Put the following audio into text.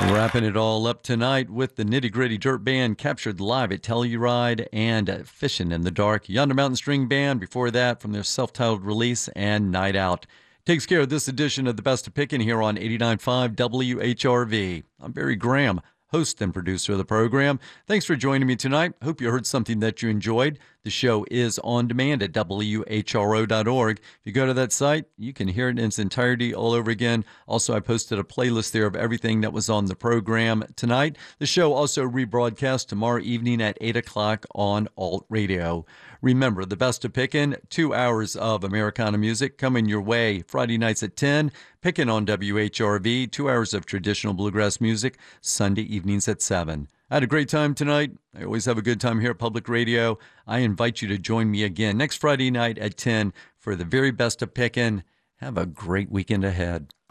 Wrapping it all up tonight with the Nitty Gritty Dirt Band captured live at Telluride and Fishing in the Dark. Yonder Mountain String Band before that from their self-titled release and Night Out. Takes care of this edition of the Best of Pickin' here on 89.5 WHRV. I'm Barry Graham, host and producer of the program. Thanks for joining me tonight. Hope you heard something that you enjoyed. The show is on demand at WHRO.org. If you go to that site, you can hear it in its entirety all over again. Also, I posted a playlist there of everything that was on the program tonight. The show also rebroadcast tomorrow evening at 8 o'clock on Alt Radio. Remember, the Best of Pickin', 2 hours of Americana music coming your way Friday nights at 10. Pickin' on WHRV, 2 hours of traditional bluegrass music, Sunday evenings at 7. I had a great time tonight. I always have a good time here at Public Radio. I invite you to join me again next Friday night at 10 for the very best of Pickin'. Have a great weekend ahead.